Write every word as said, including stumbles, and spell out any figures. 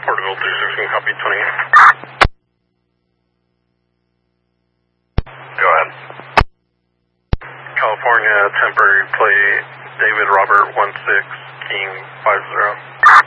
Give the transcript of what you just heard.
Portugal three six one, copy twenty-eight. Go ahead. California, temporary plate, David Robert one six, King five zero.